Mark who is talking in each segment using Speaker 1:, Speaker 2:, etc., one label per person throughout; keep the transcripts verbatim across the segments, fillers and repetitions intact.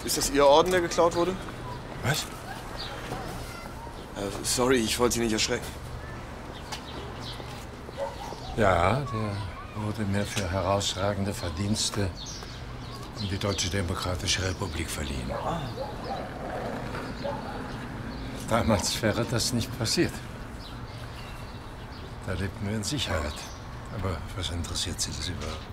Speaker 1: Ist das Ihr Orden, der geklaut wurde?
Speaker 2: Was?
Speaker 1: Äh, sorry, ich wollte Sie nicht erschrecken.
Speaker 2: Ja, der wurde mir für herausragende Verdienste um die Deutsche Demokratische Republik verliehen. Damals wäre das nicht passiert. Da lebten wir in Sicherheit. Aber was interessiert Sie das überhaupt?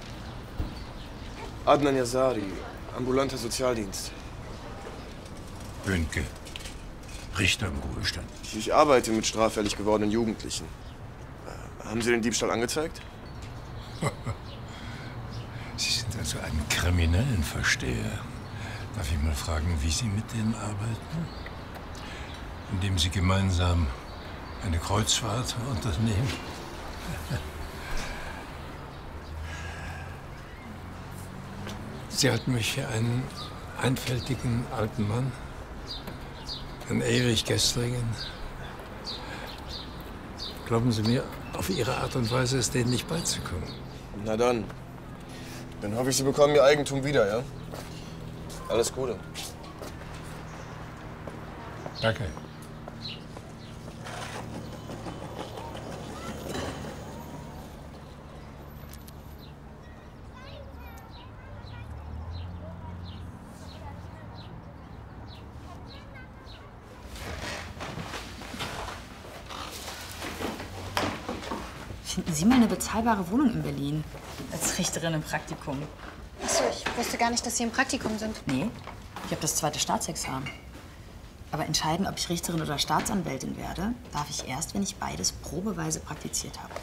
Speaker 1: Adnan Yazari, ambulanter Sozialdienst.
Speaker 2: Bönke, Richter im Ruhestand.
Speaker 1: Ich arbeite mit straffällig gewordenen Jugendlichen. Äh, haben Sie den Diebstahl angezeigt?
Speaker 2: Sie sind also einen kriminellen Versteher. Darf ich mal fragen, wie Sie mit denen arbeiten? Indem Sie gemeinsam eine Kreuzfahrt unternehmen? Sie halten mich für einen einfältigen alten Mann, einen ewig gestrigen. Glauben Sie mir, auf Ihre Art und Weise ist denen nicht beizukommen.
Speaker 1: Na dann. Dann hoffe ich, Sie bekommen Ihr Eigentum wieder, ja? Alles Gute.
Speaker 2: Danke.
Speaker 3: Finden Sie mal eine bezahlbare Wohnung in Berlin. Als Richterin im Praktikum.
Speaker 4: Achso, ich wusste gar nicht, dass Sie im Praktikum sind.
Speaker 3: Nee, ich habe das zweite Staatsexamen. Aber entscheiden, ob ich Richterin oder Staatsanwältin werde, darf ich erst, wenn ich beides probeweise praktiziert habe.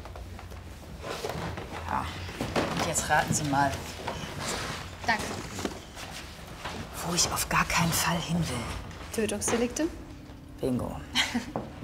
Speaker 3: Ja, und jetzt raten Sie mal,
Speaker 4: Danke.
Speaker 3: wo ich auf gar keinen Fall hin will.
Speaker 4: Tötungsdelikte?
Speaker 3: Bingo.